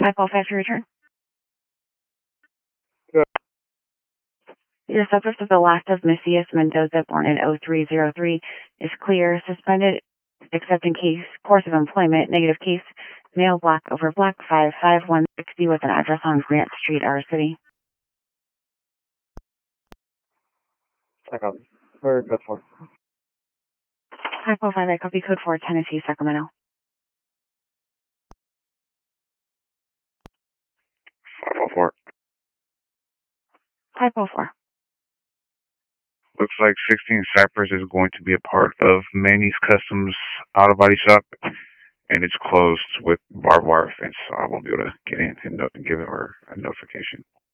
505 to return. Good. Your subject of the last of Macias Mendoza, born in 0303, is clear, suspended, except in case, course of employment, negative case, male, black over black, 55160 with an address on Grant Street, our city. I copy. Where code 4? 505, I copy code 4, Tennessee, Sacramento. 504. 504. Looks like 16 Cypress is going to be a part of Manny's Customs auto body shop, and it's closed with barbed wire fence, so I won't be able to get in and give her a notification.